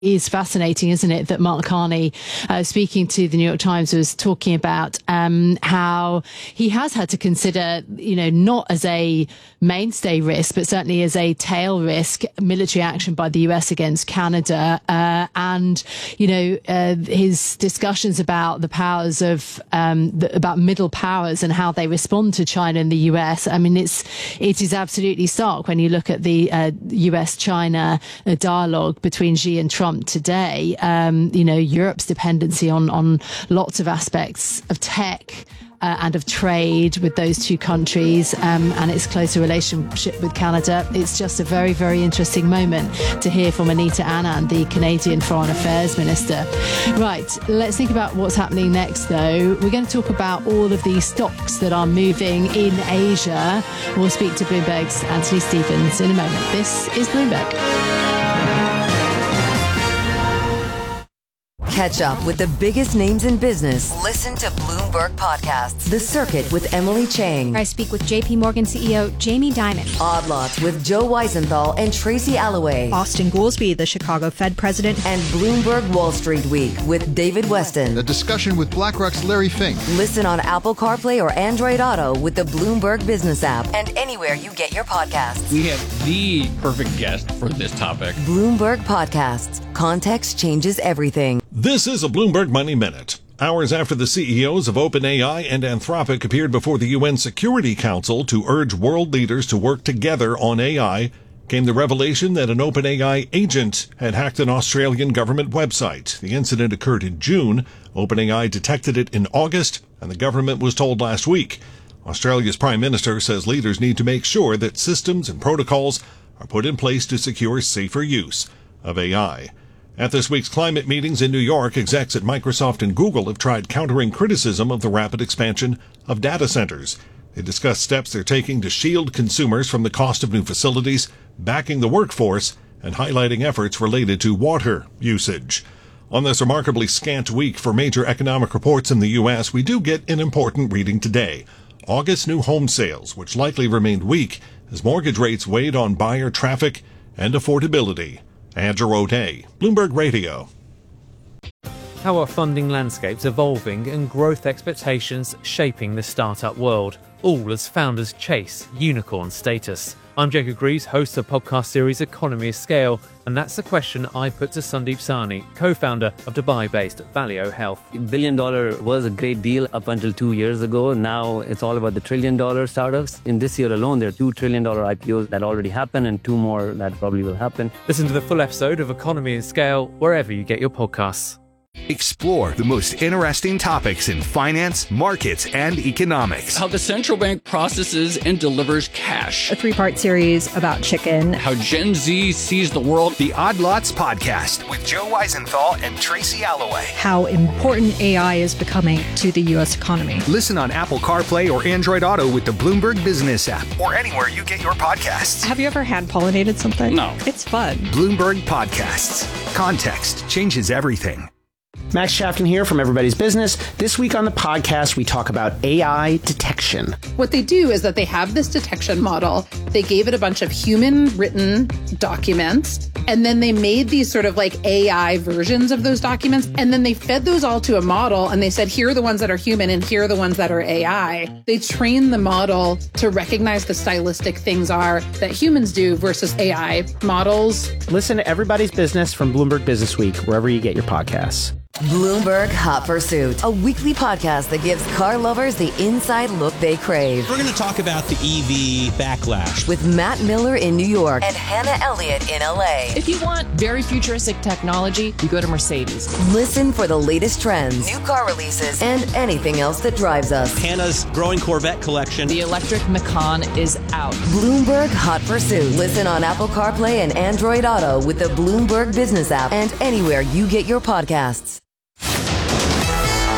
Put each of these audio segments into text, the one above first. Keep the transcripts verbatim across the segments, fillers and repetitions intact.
is fascinating, isn't it, that Mark Carney, uh, speaking to the New York Times, was talking about um, how he has had to consider, you know, not as a mainstay risk, but certainly as a tail risk, military action by the U S against Canada. Uh, and, you know, uh, his discussions about the powers of, um, the, about middle powers and how they respond to China and the U S. I mean, it's, it is absolutely stark when you look at the uh, U S China uh, dialogue between Xi and Trump today. Um, you know, Europe's dependency on, on lots of aspects of tech uh, and of trade with those two countries, um, and its closer relationship with Canada. It's just a very, very interesting moment to hear from Anita Anand, the Canadian Foreign Affairs Minister. Right, let's think about what's happening next, though. We're going to talk about all of these stocks that are moving in Asia. We'll speak to Bloomberg's Anthony Stevens in a moment. This is Bloomberg. Catch up with the biggest names in business. Listen to Bloomberg Podcasts. The Circuit with Emily Chang. I speak with J P Morgan C E O Jamie Dimon. Odd Lots with Joe Weisenthal and Tracy Alloway. Austin Goolsbee, the Chicago Fed president. And Bloomberg Wall Street Week with David Weston. A discussion with BlackRock's Larry Fink. Listen on Apple CarPlay or Android Auto with the Bloomberg Business app and anywhere you get your podcasts. We have the perfect guest for this topic. Bloomberg Podcasts. Context changes everything. This is a Bloomberg Money Minute. Hours after the C E Os of OpenAI and Anthropic appeared before the U N Security Council to urge world leaders to work together on A I, came the revelation that an OpenAI agent had hacked an Australian government website. The incident occurred in June. OpenAI detected it in August, and the government was told last week. Australia's Prime Minister says leaders need to make sure that systems and protocols are put in place to secure safer use of A I. At this week's climate meetings in New York, execs at Microsoft and Google have tried countering criticism of the rapid expansion of data centers. They discussed steps they're taking to shield consumers from the cost of new facilities, backing the workforce, and highlighting efforts related to water usage. On this remarkably scant week for major economic reports in the U S, we do get an important reading today. August new home sales, which likely remained weak as mortgage rates weighed on buyer traffic and affordability. Andrew O'Day, Bloomberg Radio. How are funding landscapes evolving and growth expectations shaping the startup world, all as founders chase unicorn status? I'm Jacob Greaves, host of the podcast series Economy of Scale, and that's the question I put to Sandeep Sahni, co-founder of Dubai-based Valeo Health. Billion dollar was a great deal up until two years ago. Now it's all about the trillion dollar startups. In this year alone, there are two trillion dollar I P Os that already happened and two more that probably will happen. Listen to the full episode of Economy of Scale wherever you get your podcasts. Explore the most interesting topics in finance, markets, and economics. How the central bank processes and delivers cash. A three-part series about chicken. How Gen Z sees the world. The Odd Lots Podcast with Joe Weisenthal and Tracy Alloway. How important A I is becoming to the U S economy. Listen on Apple CarPlay or Android Auto with the Bloomberg Business app or anywhere you get your podcasts. Have you ever hand-pollinated something? No. It's fun. Bloomberg Podcasts. Context changes everything. Max Chafton here from Everybody's Business. This week on the podcast, we talk about A I detection. What they do is that they have this detection model. They gave it a bunch of human-written documents, and then they made these sort of like A I versions of those documents, and then they fed those all to a model, and they said, here are the ones that are human, and here are the ones that are A I. They train the model to recognize the stylistic things are that humans do versus A I models. Listen to Everybody's Business from Bloomberg Business Week, wherever you get your podcasts. Bloomberg Hot Pursuit, a weekly podcast that gives car lovers the inside look they crave. We're going to talk about the E V backlash with Matt Miller in New York and Hannah Elliott in L A. If you want very futuristic technology, you go to Mercedes. Listen for the latest trends, new car releases, and anything else that drives us. Hannah's growing Corvette collection. The electric Macan is out. Bloomberg Hot Pursuit. Listen on Apple CarPlay and Android Auto with the Bloomberg Business app and anywhere you get your podcasts. Mark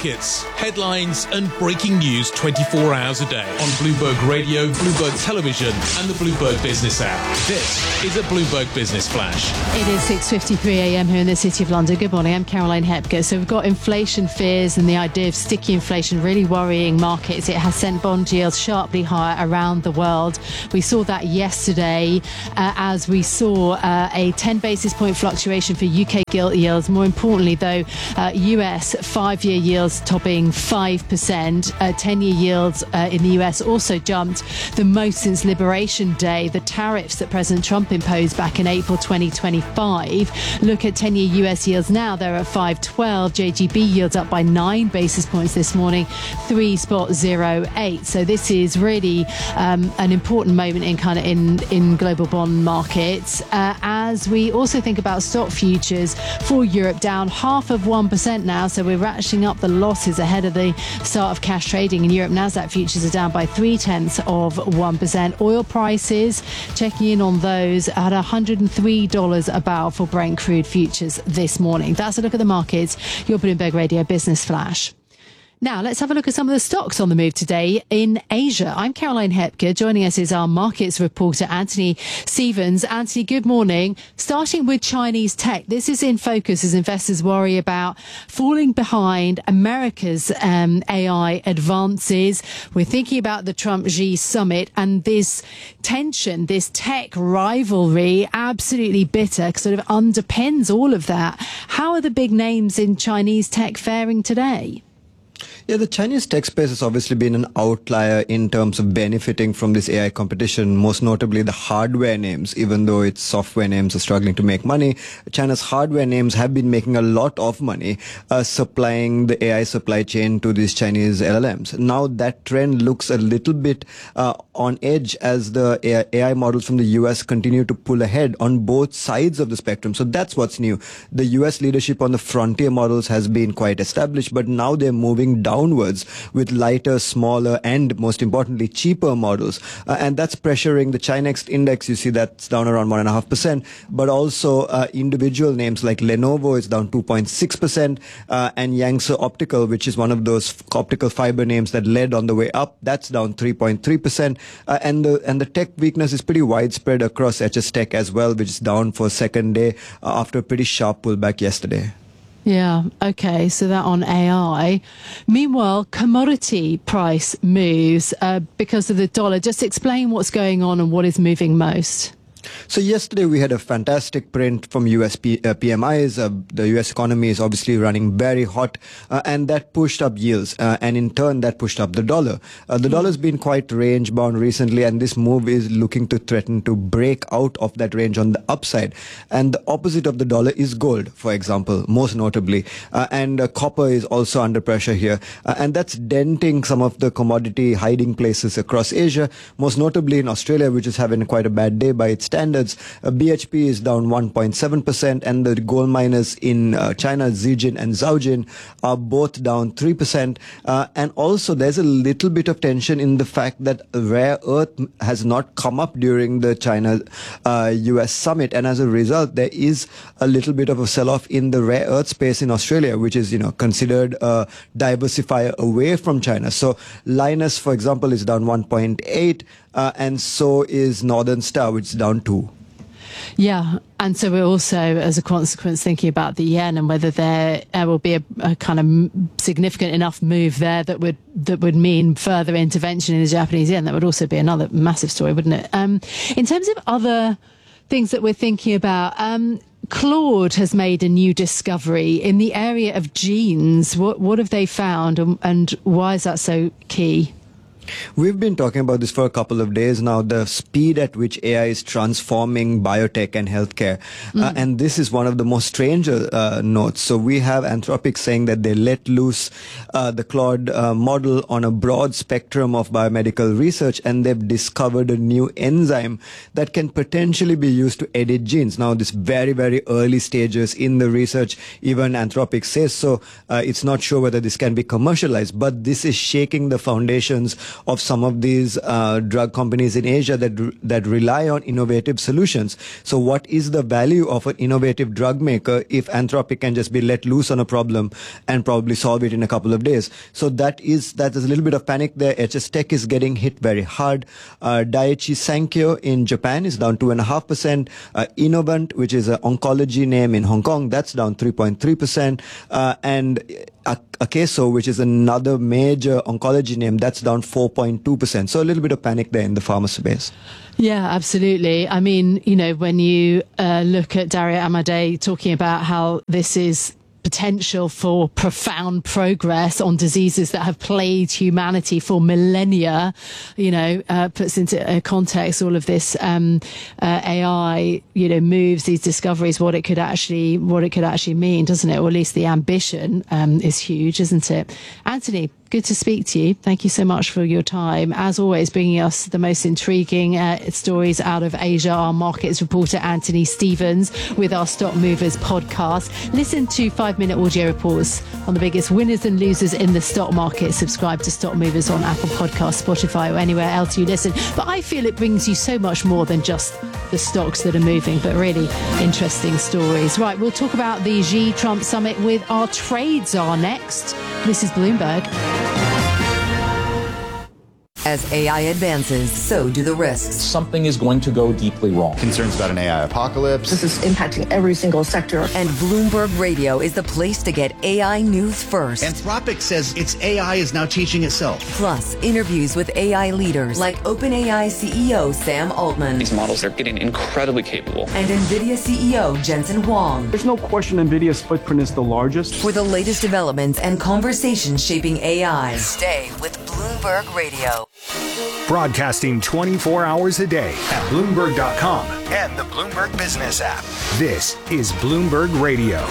markets, headlines and breaking news twenty-four hours a day on Bloomberg Radio, Bloomberg Television and the Bloomberg Business app. This is a Bloomberg Business Flash. It is six fifty-three a m here in the City of London. Good morning, I'm Caroline Hepker. So we've got inflation fears and the idea of sticky inflation really worrying markets. It has sent bond yields sharply higher around the world. We saw that yesterday uh, as we saw uh, a ten basis point fluctuation for U K gilt yields. More importantly, though, uh, U S five-year yields topping five percent. Uh, ten-year yields uh, in the U S also jumped the most since Liberation Day. The tariffs that President Trump imposed back in April twenty twenty-five. Look at ten-year U S yields now. They're at five twelve. J G B yields up by nine basis points this morning, three point zero eight. So this is really um, an important moment in kind of in, in global bond markets. Uh, as we also think about stock futures for Europe, down half of one percent now. So we're ratcheting up the losses ahead of the start of cash trading in Europe. Nasdaq futures are down by three tenths of one percent. Oil prices, checking in on those at one hundred three dollars a barrel for Brent crude futures this morning. That's a look at the markets. Your Bloomberg Radio Business Flash. Now, let's have a look at some of the stocks on the move today in Asia. I'm Caroline Hepker. Joining us is our markets reporter, Anthony Stevens. Anthony, good morning. Starting with Chinese tech, this is in focus as investors worry about falling behind America's um, A I advances. We're thinking about the Trump-Xi summit and this tension, this tech rivalry, absolutely bitter, sort of underpins all of that. How are the big names in Chinese tech faring today? Yeah, the Chinese tech space has obviously been an outlier in terms of benefiting from this A I competition, most notably the hardware names. Even though its software names are struggling to make money, China's hardware names have been making a lot of money uh, supplying the A I supply chain to these Chinese L L Ms. Now that trend looks a little bit uh, on edge as the A I models from the U S continue to pull ahead on both sides of the spectrum. So that's what's new. The U S leadership on the frontier models has been quite established, but now they're moving down downwards with lighter, smaller, and most importantly, cheaper models. Uh, and that's pressuring the Chinext index. You see that's down around one point five percent. But also uh, individual names like Lenovo is down two point six percent. Uh, and Yangtze Optical, which is one of those optical fiber names that led on the way up, that's down three point three percent. Uh, and, the, and the tech weakness is pretty widespread across H S Tech as well, which is down for a second day uh, after a pretty sharp pullback yesterday. Yeah, okay, so that on A I. Meanwhile, commodity price moves uh, because of the dollar. Just explain what's going on and what is moving most. So yesterday we had a fantastic print from U S P, uh, P M Is. Uh, the U S economy is obviously running very hot, uh, and that pushed up yields, uh, and in turn that pushed up the dollar. Uh, the dollar's been quite range bound recently, and this move is looking to threaten to break out of that range on the upside. And the opposite of the dollar is gold, for example, most notably. Uh, and uh, copper is also under pressure here, uh, and that's denting some of the commodity hiding places across Asia, most notably in Australia, which is having quite a bad day by its standards. Uh, B H P is down one point seven percent, and the gold miners in uh, China, Zijin and Zhaojin, are both down three percent. Uh, and also there's a little bit of tension in the fact that rare earth has not come up during the China uh, U S summit, and as a result there is a little bit of a sell-off in the rare earth space in Australia, which is, you know, considered a diversifier away from China. So Lynas, for example, is down one point eight, uh, and so is Northern Star, which is down two. Yeah, and so we're also, as a consequence, thinking about the yen and whether there uh, will be a, a kind of significant enough move there that would that would mean further intervention in the Japanese yen. That would also be another massive story, wouldn't it? Um, in terms of other things that we're thinking about, um, Claude has made a new discovery in the area of genes. What what have they found, and, and why is that so key? We've been talking about this for a couple of days now, the speed at which A I is transforming biotech and healthcare. Mm. Uh, and this is one of the most stranger uh, notes. So we have Anthropic saying that they let loose uh, the Claude uh, model on a broad spectrum of biomedical research, and they've discovered a new enzyme that can potentially be used to edit genes. Now, this very, very early stages in the research, even Anthropic says so. Uh, it's not sure whether this can be commercialized, but this is shaking the foundations of some of these uh, drug companies in Asia that that rely on innovative solutions. So what is the value of an innovative drug maker if Anthropic can just be let loose on a problem and probably solve it in a couple of days? So that is that is a little bit of panic there. H S Tech is getting hit very hard. Uh, Daiichi Sankyo in Japan is down two and a half percent. Uh, Innovent, which is an oncology name in Hong Kong, that's down three point three percent. Uh, and Akeso, which is another major oncology name, that's down four point two percent. So a little bit of panic there in the pharma space. Yeah, absolutely. I mean, you know, when you uh, look at Dario Amodei talking about how this is potential for profound progress on diseases that have plagued humanity for millennia, you know, uh, puts into uh, context all of this um, uh, A I, you know, moves, these discoveries, what it could actually, what it could actually mean, doesn't it? Or at least the ambition um, is huge, isn't it? Anthony, good to speak to you. Thank you so much for your time. As always, bringing us the most intriguing uh, stories out of Asia. Our markets reporter, Anthony Stevens, with our Stock Movers podcast. Listen to five-minute audio reports on the biggest winners and losers in the stock market. Subscribe to Stock Movers on Apple Podcasts, Spotify, or anywhere else you listen. But I feel it brings you so much more than just the stocks that are moving, but really interesting stories. Right, we'll talk about the Xi Trump summit with our trade czar next. This is Bloomberg. As A I advances, so do the risks. Something is going to go deeply wrong. Concerns about an A I apocalypse. This is impacting every single sector. And Bloomberg Radio is the place to get A I news first. Anthropic says its A I is now teaching itself. Plus, interviews with A I leaders like OpenAI C E O Sam Altman. These models are getting incredibly capable. And NVIDIA C E O Jensen Huang. There's no question NVIDIA's footprint is the largest. For the latest developments and conversations shaping A I, stay with Bloomberg Radio. Broadcasting twenty-four hours a day at Bloomberg dot com and the Bloomberg Business app. This is Bloomberg Radio.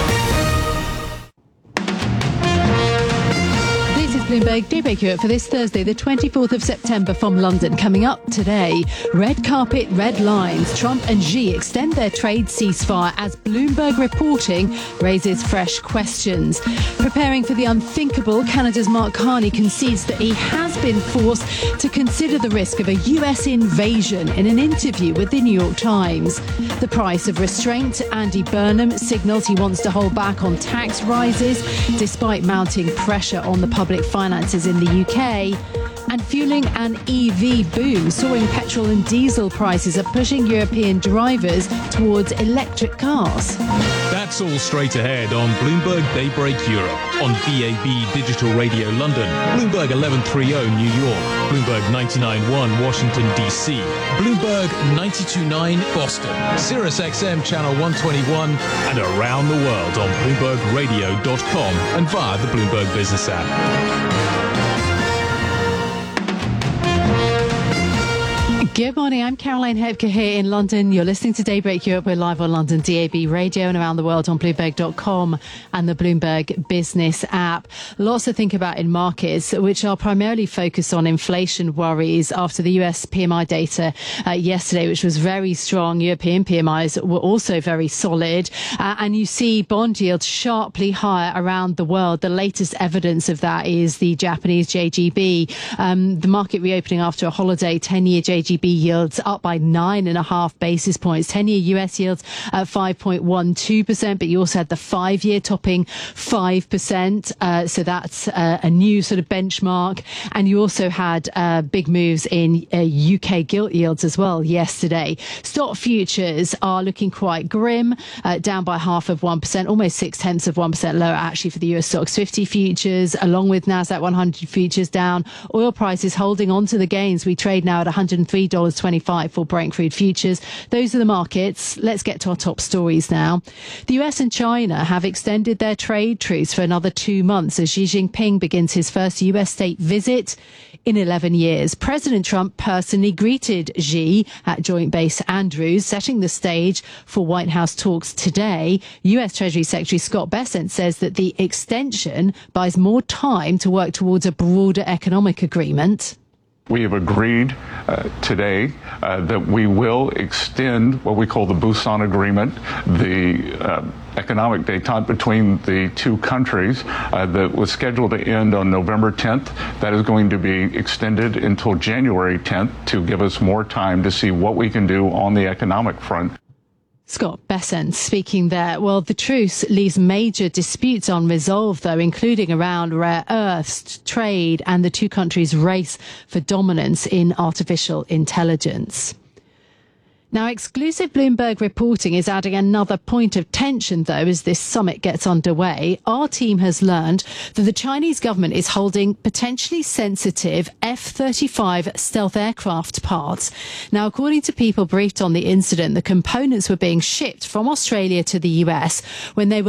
Bloomberg Daybreak Europe for this Thursday, the twenty-fourth of September from London. Coming up today, red carpet, red lines. Trump and Xi extend their trade ceasefire as Bloomberg reporting raises fresh questions. Preparing for the unthinkable, Canada's Mark Carney concedes that he has been forced to consider the risk of a U S invasion in an interview with the New York Times. The price of restraint. Andy Burnham signals he wants to hold back on tax rises despite mounting pressure on the public finances in the U K. And fueling an E V boom, soaring petrol and diesel prices are pushing European drivers towards electric cars. That's all straight ahead on Bloomberg Daybreak Europe, on B A B Digital Radio London, Bloomberg eleven thirty New York, Bloomberg ninety-nine point one Washington, D C, Bloomberg ninety-two point nine Boston, Sirius X M Channel one twenty-one, and around the world on Bloomberg Radio dot com and via the Bloomberg Business app. Good morning, I'm Caroline Hepker here in London. You're listening to Daybreak Europe. We're live on London D A B Radio and around the world on Bloomberg dot com and the Bloomberg Business app. Lots to think about in markets, which are primarily focused on inflation worries after the U S P M I data uh, yesterday, which was very strong. European P M Is were also very solid. Uh, and you see bond yields sharply higher around the world. The latest evidence of that is the Japanese J G B. Um, the market reopening after a holiday, ten-year J G B yields up by nine and a half basis points. ten-year U S yields at five point one two percent, but you also had the five-year topping five percent. Uh, so that's uh, a new sort of benchmark. And you also had uh, big moves in uh, U K gilt yields as well yesterday. Stock futures are looking quite grim, uh, down by half of one percent, almost six tenths of one percent lower actually for the U S Stocks fifty futures, along with NASDAQ one hundred futures down. Oil prices holding on to the gains. We trade now at one hundred three dollars twenty-five for Brent crude futures. Those are the markets. Let's get to our top stories now. The U S and China have extended their trade truce for another two months as Xi Jinping begins his first U S state visit in eleven years. President Trump personally greeted Xi at Joint Base Andrews, setting the stage for White House talks today. U S Treasury Secretary Scott Bessent says that the extension buys more time to work towards a broader economic agreement. We have agreed uh, today uh, that we will extend what we call the Busan Agreement, the uh, economic détente between the two countries uh, that was scheduled to end on November tenth. That is going to be extended until January tenth to give us more time to see what we can do on the economic front. Scott Bessent speaking there. Well, the truce leaves major disputes unresolved, though, including around rare earths, trade, and the two countries' race for dominance in artificial intelligence. Now, exclusive Bloomberg reporting is adding another point of tension, though, as this summit gets underway. Our team has learned that the Chinese government is holding potentially sensitive F thirty-five stealth aircraft parts. Now, according to people briefed on the incident, the components were being shipped from Australia to the U S when they were